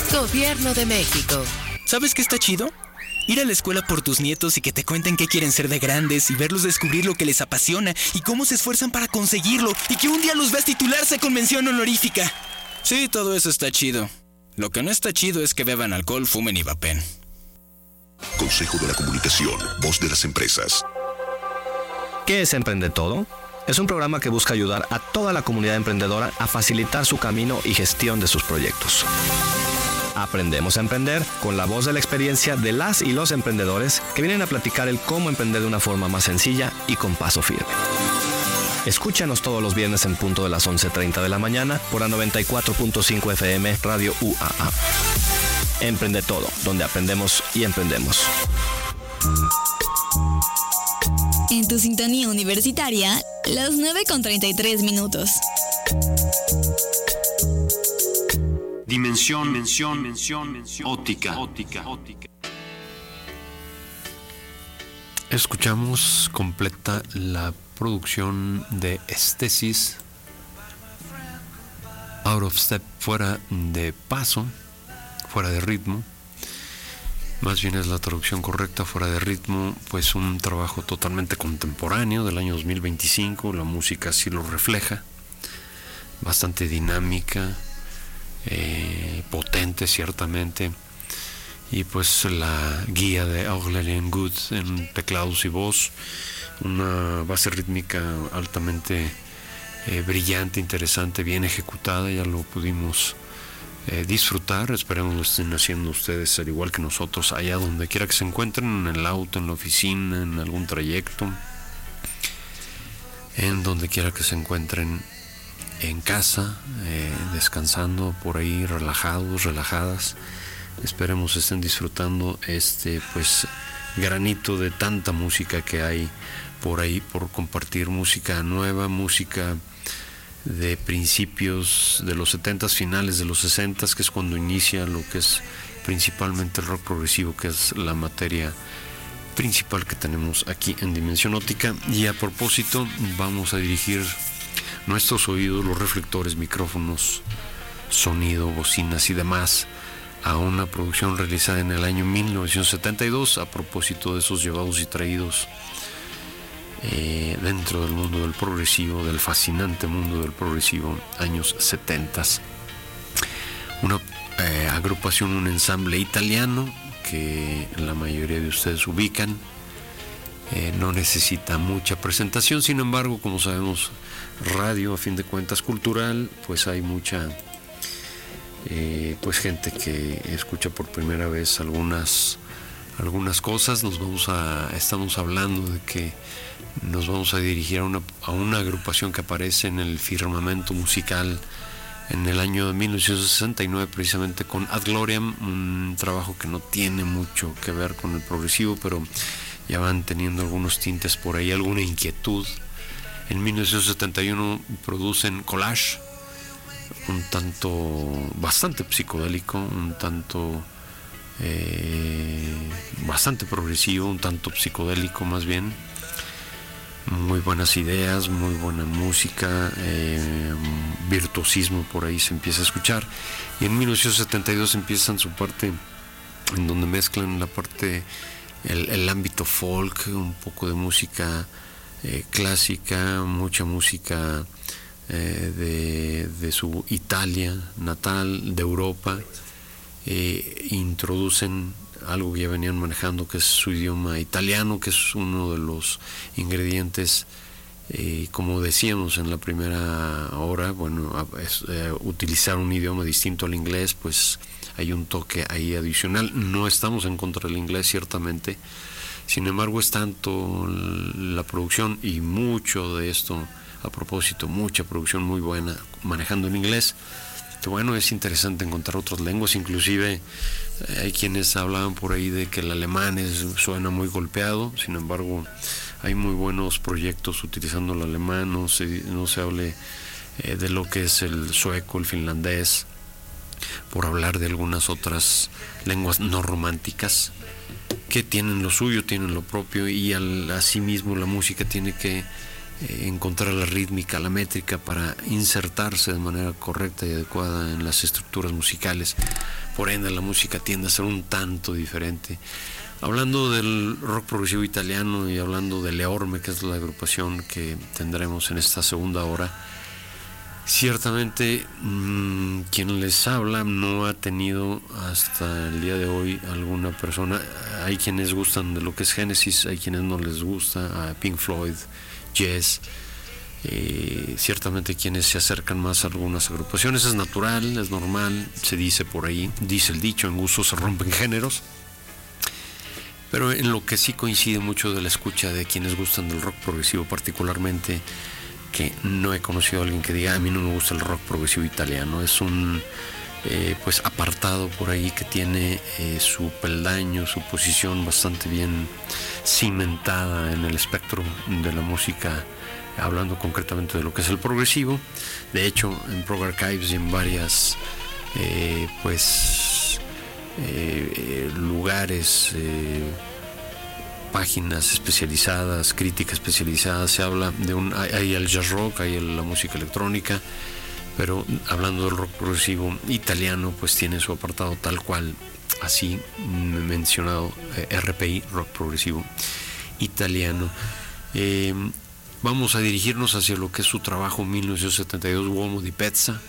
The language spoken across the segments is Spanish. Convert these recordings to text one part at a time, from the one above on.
Gobierno de México. ¿Sabes qué está chido? Ir a la escuela por tus nietos y que te cuenten qué quieren ser de grandes y verlos descubrir lo que les apasiona y cómo se esfuerzan para conseguirlo y que un día los veas titularse con mención honorífica. Sí, todo eso está chido. Lo que no está chido es que beban alcohol, fumen y vapen. Consejo de la Comunicación, voz de las empresas. ¿Qué es Emprende Todo? Es un programa que busca ayudar a toda la comunidad emprendedora a facilitar su camino y gestión de sus proyectos. Aprendemos a emprender con la voz de la experiencia de las y los emprendedores que vienen a platicar el cómo emprender de una forma más sencilla y con paso firme. Escúchanos todos los viernes en punto de las 11:30 de la mañana por la 94.5 FM Radio UAA. Emprende Todo, donde aprendemos y emprendemos. En tu sintonía universitaria, las 9:33. Dimensión, óptica. Escuchamos completa la producción de Estesis, Out of Step, fuera de paso, fuera de ritmo. Más bien es la traducción correcta, fuera de ritmo, pues un trabajo totalmente contemporáneo del año 2025, la música así lo refleja, bastante dinámica, potente ciertamente, y pues la guía de Aurélien Good en teclados y voz, una base rítmica altamente brillante, interesante, bien ejecutada, ya lo pudimos disfrutar. Esperemos lo estén haciendo ustedes al igual que nosotros, allá donde quiera que se encuentren, en el auto, en la oficina, en algún trayecto, en donde quiera que se encuentren, en casa, descansando por ahí, relajados, relajadas. Esperemos estén disfrutando pues granito de tanta música que hay por ahí por compartir, música nueva, música de principios de los 70s, finales de los 60s, que es cuando inicia lo que es principalmente el rock progresivo, que es la materia principal que tenemos aquí en Dimensión Óptica. Y a propósito, vamos a dirigir nuestros oídos, los reflectores, micrófonos, sonido, bocinas y demás a una producción realizada en el año 1972, a propósito de esos llevados y traídos dentro del mundo del progresivo, del fascinante mundo del progresivo, años 70s. Una agrupación, un ensamble italiano que la mayoría de ustedes ubican. No necesita mucha presentación, sin embargo, como sabemos, radio a fin de cuentas cultural, pues hay mucha pues gente que escucha por primera vez algunas cosas. Estamos hablando de que nos vamos a dirigir a una agrupación que aparece en el firmamento musical en el año de 1969, precisamente con Ad Gloriam, un trabajo que no tiene mucho que ver con el progresivo, pero ya van teniendo algunos tintes por ahí, alguna inquietud. En 1971 producen Collage, un tanto bastante psicodélico, un tanto bastante progresivo, un tanto psicodélico más bien. Muy buenas ideas, muy buena música, virtuosismo por ahí se empieza a escuchar. Y en 1972 empiezan su parte en donde mezclan la parte, el ámbito folk, un poco de música clásica, mucha música de su Italia natal, de Europa. Introducen algo que ya venían manejando, que es su idioma italiano, que es uno de los ingredientes, como decíamos en la primera hora, bueno, utilizar un idioma distinto al inglés, pues hay un toque ahí adicional. No estamos en contra del inglés, ciertamente, sin embargo es tanto la producción y mucho de esto, a propósito, mucha producción muy buena manejando en inglés, que bueno, es interesante encontrar otras lenguas. Inclusive hay quienes hablaban por ahí de que el alemán suena muy golpeado, sin embargo hay muy buenos proyectos utilizando el alemán, no se hable de lo que es el sueco, el finlandés, por hablar de algunas otras lenguas no románticas que tienen lo suyo, tienen lo propio, y asimismo la música tiene que encontrar la rítmica, la métrica para insertarse de manera correcta y adecuada en las estructuras musicales. Por ende, la música tiende a ser un tanto diferente. Hablando del rock progresivo italiano y hablando de Leorme, que es la agrupación que tendremos en esta segunda hora, ciertamente quien les habla no ha tenido hasta el día de hoy alguna persona. Hay quienes gustan de lo que es Genesis, hay quienes no les gusta, a Pink Floyd, Yes, ciertamente quienes se acercan más a algunas agrupaciones. Es natural, es normal, se dice por ahí, dice el dicho, en gustos se rompen géneros. Pero en lo que sí coincide mucho de la escucha de quienes gustan del rock progresivo, particularmente, que no he conocido a alguien que diga: a mí no me gusta el rock progresivo italiano. Es un pues apartado por ahí que tiene su peldaño, su posición bastante bien cimentada en el espectro de la música, hablando concretamente de lo que es el progresivo. De hecho, en Prog Archives y en varias lugares, páginas especializadas, crítica especializada, se habla de hay el jazz rock, hay la música electrónica, pero hablando del rock progresivo italiano, pues tiene su apartado tal cual, así mencionado, RPI, rock progresivo italiano. Vamos a dirigirnos hacia lo que es su trabajo 1972, Uomo di Pezza,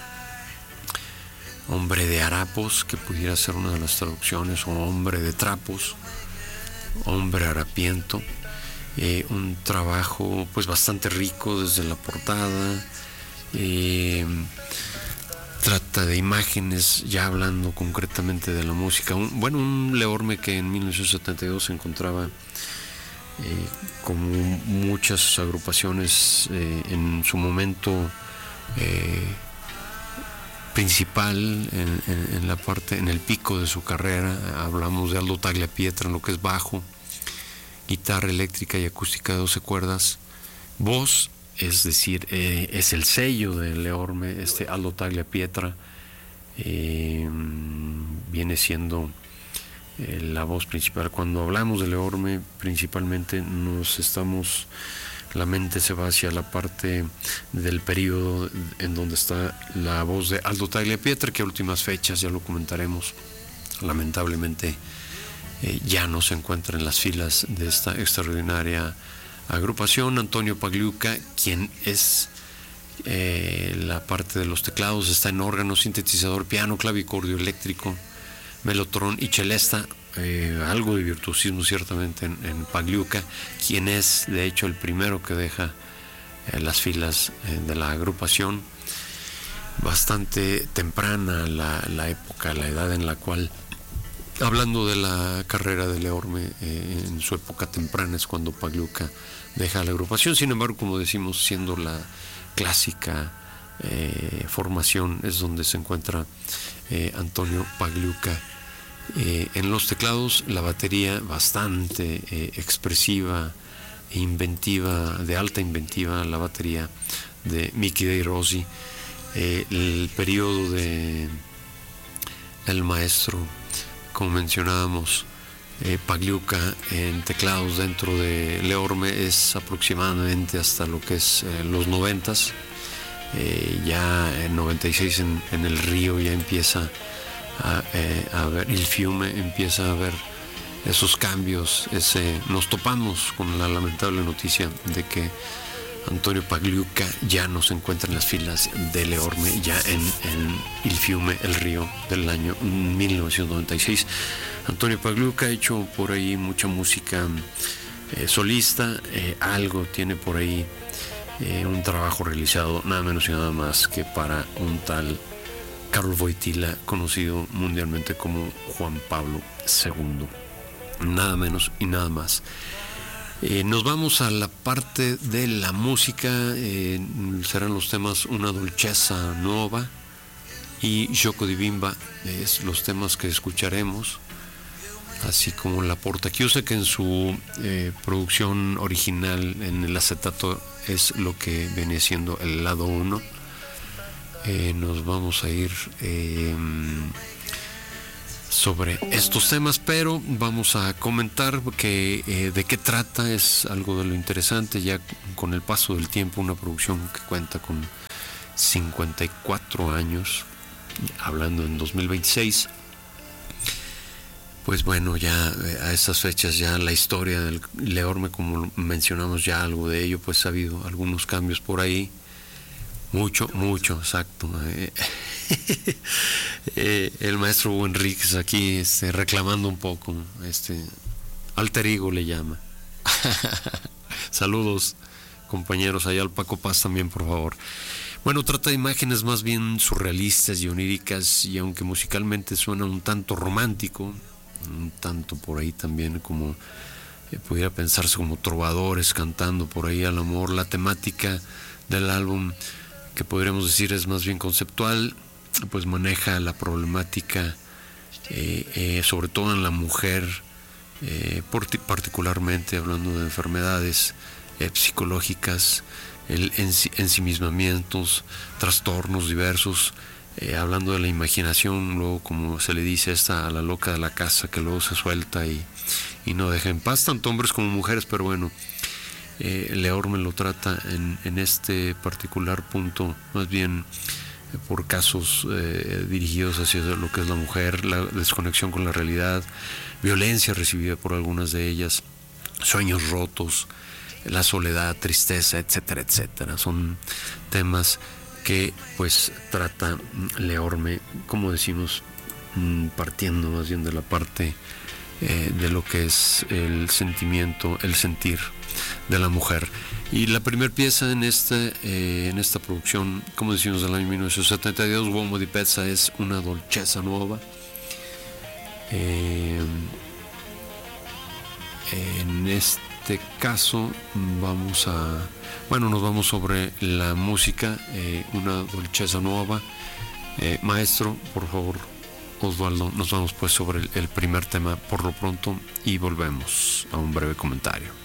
hombre de harapos, que pudiera ser una de las traducciones, o hombre de trapos, hombre harapiento. Un trabajo pues bastante rico desde la portada, trata de imágenes, ya hablando concretamente de la música. Un Leorme que en 1972 se encontraba como muchas agrupaciones en su momento principal, en la parte, en el pico de su carrera. Hablamos de Aldo Tagliapietra en lo que es bajo, guitarra eléctrica y acústica de 12 cuerdas, voz, es decir, es el sello de Leorme. Aldo Tagliapietra viene siendo la voz principal. Cuando hablamos de Leorme, principalmente la mente se va hacia la parte del periodo en donde está la voz de Aldo Tagliapietra, que a últimas fechas, ya lo comentaremos, lamentablemente ya no se encuentra en las filas de esta extraordinaria agrupación. Antonio Pagliuca, quien es la parte de los teclados, está en órgano, sintetizador, piano, clavicordio eléctrico, melotrón y celesta. Algo de virtuosismo ciertamente en Pagliuca, quien es de hecho el primero que deja las filas de la agrupación. Bastante temprana la época, la edad en la cual, hablando de la carrera de Leorme, en su época temprana es cuando Pagliuca deja la agrupación. Sin embargo, como decimos, siendo la clásica formación, es donde se encuentra Antonio Pagliuca. En los teclados, la batería bastante expresiva e inventiva, de alta inventiva, la batería de Mickey Dei Rossi. El periodo de el maestro, como mencionábamos, Pagliuca en teclados dentro de Leorme es aproximadamente hasta lo que es los 90s. Ya en 96 en el Río ya empieza a ver Il Fiume, empieza a ver esos cambios. Nos topamos con la lamentable noticia de que Antonio Pagliuca ya no se encuentra en las filas de Leorme, ya en Il Fiume, el Río, del año 1996. Antonio Pagliuca ha hecho por ahí mucha música solista, algo tiene por ahí, un trabajo realizado nada menos y nada más que para un tal Karol Wojtyła, conocido mundialmente como Juan Pablo II, nada menos y nada más. Nos vamos a la parte de la música. Serán los temas Una dolcezza nuova y Gioco di bimba, es los temas que escucharemos, así como La Portachiusa, que en su producción original en el acetato es lo que viene siendo el lado 1. Nos vamos a ir sobre estos temas, pero vamos a comentar que de qué trata. Es algo de lo interesante, ya con el paso del tiempo, una producción que cuenta con 54 años, hablando en 2026. Pues bueno, ya a estas fechas ya la historia del Leorme, como mencionamos ya algo de ello, pues ha habido algunos cambios por ahí. Mucho, exacto. El maestro Hugo Enríquez aquí reclamando un poco, alter ego le llama. Saludos, compañeros, allá al Paco Paz también, por favor. Bueno, trata de imágenes más bien surrealistas y oníricas, y aunque musicalmente suena un tanto romántico, un tanto por ahí también como pudiera pensarse como trovadores cantando por ahí al amor, la temática del álbum, que podríamos decir es más bien conceptual, pues maneja la problemática sobre todo en la mujer, particularmente hablando de enfermedades psicológicas, ensimismamientos, trastornos diversos, hablando de la imaginación, luego como se le dice a la loca de la casa que luego se suelta y no deja en paz, tanto hombres como mujeres, pero bueno, Leorme lo trata en este particular punto, más bien por casos dirigidos hacia lo que es la mujer, la desconexión con la realidad, violencia recibida por algunas de ellas, sueños rotos, la soledad, tristeza, etcétera, etcétera. Son temas que pues trata Leorme, como decimos, partiendo más bien de la parte de lo que es el sentimiento, el sentir de la mujer. Y la primera pieza en esta producción, como decimos, del año 1972, Uomo di Pezza, es Una dolcezza nuova. En este caso nos vamos sobre la música, Una dolcezza nuova. Maestro, por favor, Osvaldo, nos vamos pues sobre el primer tema por lo pronto y volvemos a un breve comentario.